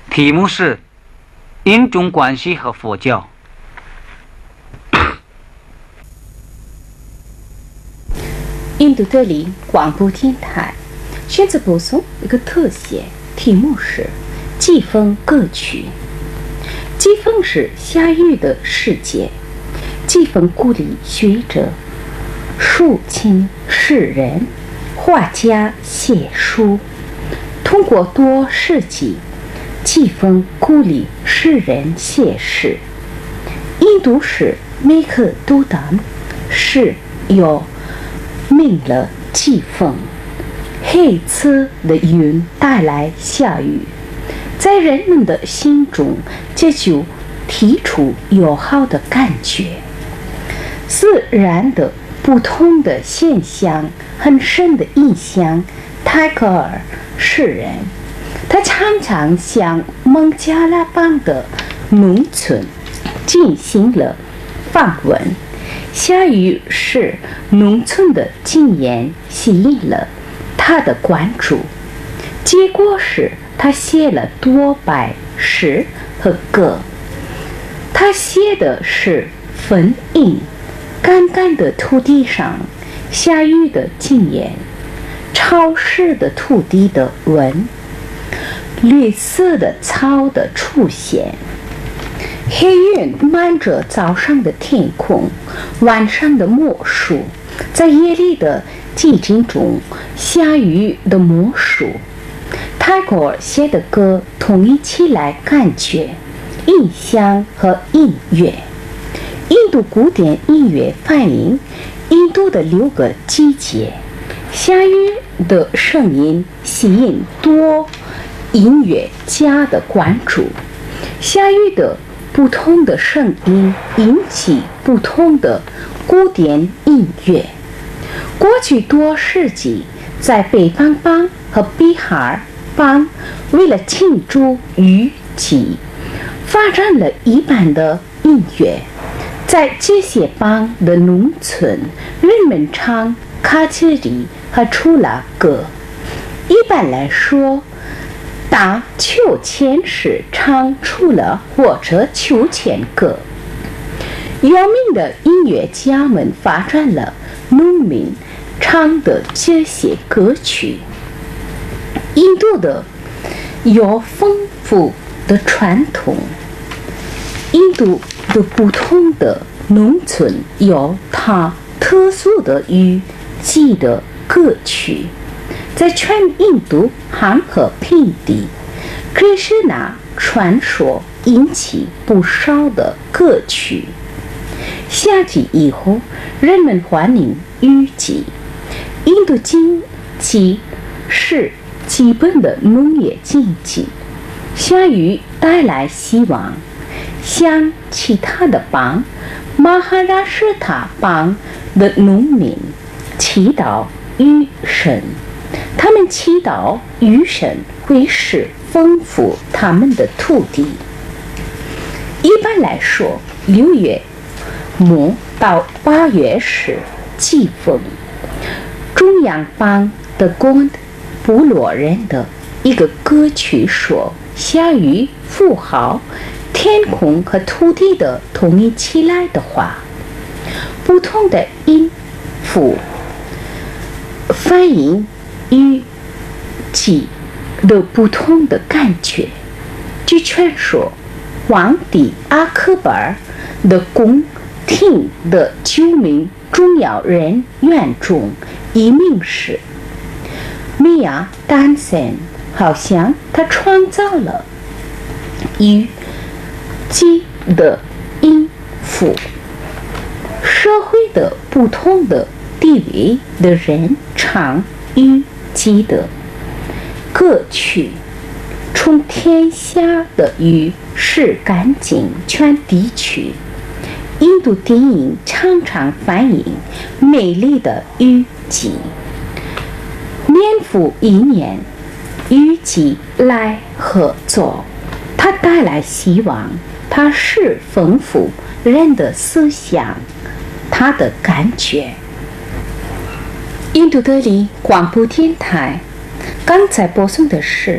题目是因中关系和佛教。 印度德里广播电台现在播送一个特写，题目是季风歌曲。季风是夏雨的世界，季风鼓励学者、抒情诗人、画家写书。通过多世纪，季风鼓励诗人写诗。印度是每个都当是有命了季风，黑色的云带来下雨，在人们的心中这就提出友好的感觉。自然的不同的现象很深的印象泰戈尔诗人，他常常向孟加拉邦的农村进行了访问。夏雨是农村的经验吸引了他的关注，结果是他写了多拜诗和歌。他写的是坟茔，干干的土地上下雨的经验，潮湿的土地的纹，绿色的草的出现。黑云漫着早上的天空，晚上的魔术，在夜里的寂静中下雨的魔术。泰戈尔写的歌统一起来感觉、印象和音乐。印度古典音乐反映印度的6个季节，下雨的声音吸引多音乐家的关注。下雨的不同的声音引起不同的古典音乐。过去多世纪，在北方邦和比哈邦，为了庆祝雨季，发展了一般的音乐。在这些邦的农村，人们唱卡切里和出拉歌。一般来说，打秋千时唱出了或者秋千歌。有名的音乐家们发展了农民唱的这些歌曲。印度的有丰富的传统，印度的不同的农村有它特殊的雨季的歌曲。在全印度汉和平地，krishna是那传说引起不少的歌曲。夏季以后，人们欢迎雨季。印度经济是基本的农业经济，下雨带来希望。像其他的邦，马哈拉施塔邦的农民祈祷雨神。他们祈祷雨神会使丰富他们的土地。一般来说，6月末到8月是季风。中央邦的贡部落人的一个歌曲说，下雨符号天空和土地的统一起来的话，不同的音符反映雨季的不同的感觉。据传说，皇帝阿克巴尔的宫廷的9名重要人员中，一名是米亚丹森，好像他创造了雨季的音符。社会的不同的地位的人唱雨季的歌曲。从天下的雨是干净全地区。印度电影常常反映美丽的雨季。年复一年，雨季来和走，它带来希望，它是丰富人的思想，他的感觉。印度德里广播电台刚才播送的是